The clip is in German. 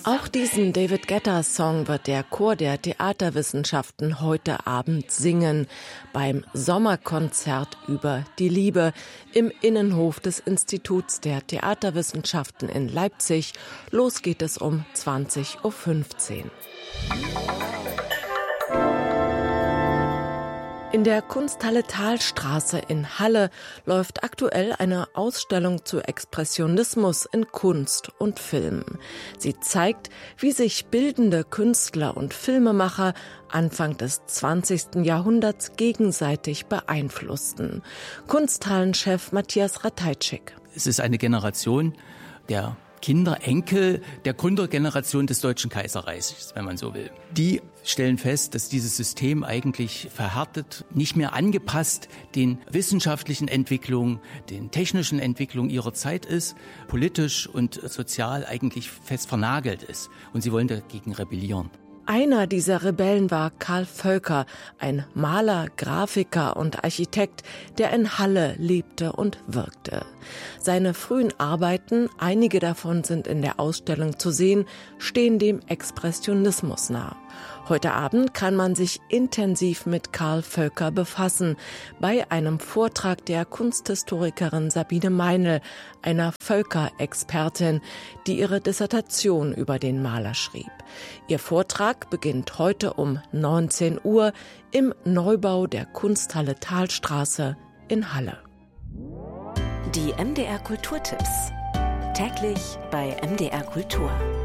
Auch diesen David Guetta-Song wird der Chor der Theaterwissenschaften heute Abend singen beim Sommerkonzert über die Liebe im Innenhof des Instituts der Theaterwissenschaften in Leipzig. Los geht es um 20:15 Uhr. In der Kunsthalle Thalstraße in Halle läuft aktuell eine Ausstellung zu Expressionismus in Kunst und Film. Sie zeigt, wie sich bildende Künstler und Filmemacher Anfang des 20. Jahrhunderts gegenseitig beeinflussten. Kunsthallenchef Matthias Ratajczyk. Es ist eine Generation der Kinder, Enkel der Gründergeneration des Deutschen Kaiserreichs, wenn man so will. Die stellen fest, dass dieses System eigentlich verhärtet, nicht mehr angepasst den wissenschaftlichen Entwicklungen, den technischen Entwicklungen ihrer Zeit ist, politisch und sozial eigentlich fest vernagelt ist. Und sie wollen dagegen rebellieren. Einer dieser Rebellen war Carl Völker, ein Maler, Grafiker und Architekt, der in Halle lebte und wirkte. Seine frühen Arbeiten, einige davon sind in der Ausstellung zu sehen, stehen dem Expressionismus nah. Heute Abend kann man sich intensiv mit Carl Völker befassen, bei einem Vortrag der Kunsthistorikerin Sabine Meinl, einer Völker-Expertin, die ihre Dissertation über den Maler schrieb. Ihr Vortrag beginnt heute um 19 Uhr im Neubau der Kunsthalle Thalstraße in Halle. Die MDR Kulturtipps. Täglich bei MDR Kultur.